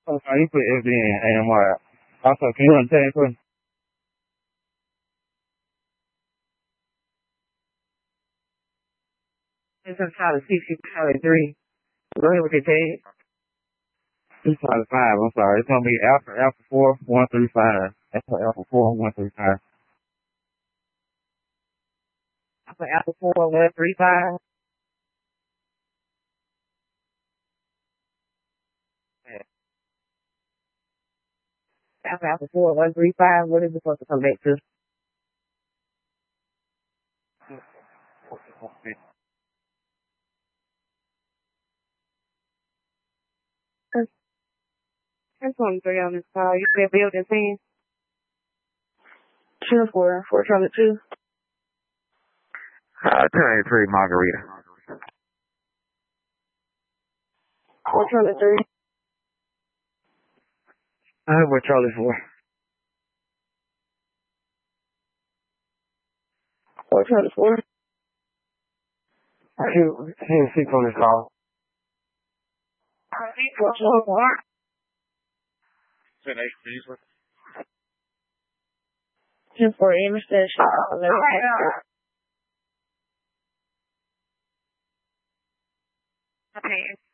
Oh, sorry, you put FD in AMR. Also, can you run the tag for me? It's a solid 6, you solid 3. Go ahead with your tag. It's solid 5, I'm sorry. It's going to be Alpha 4, 135. Alpha 4, 135. Alpha 4, 135. Alpha 4, 135. What is it supposed to come back to? That's 23 on this call. You said building 10? 2 4, 4 Charlotte 2. 283 Margarita. 4 Charlotte 3. What Charlie 4? 4 Charlotte 4. I can't see on this call. 4 Charlotte 4. 10 4 intersection. Okay.